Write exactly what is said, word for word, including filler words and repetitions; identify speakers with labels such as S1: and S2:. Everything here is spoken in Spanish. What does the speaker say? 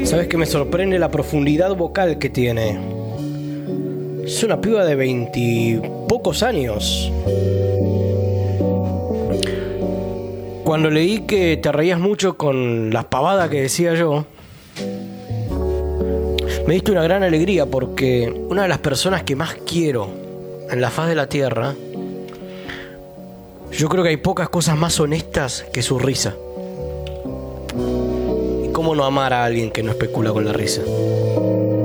S1: Sabes que me sorprende la profundidad vocal que tiene. Es una piba de veintipocos años. Cuando leí que te reías mucho con las pavadas que decía yo, me diste una gran alegría, porque una de las personas que más quiero en la faz de la tierra, yo creo que hay pocas cosas más honestas que su risa. ¿Y cómo no amar a alguien que no especula con la risa?